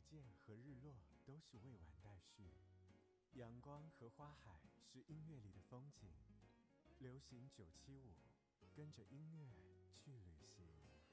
见和日落都是未完待续，阳光和花海是音乐里的风景。流行975，跟着音乐去旅行。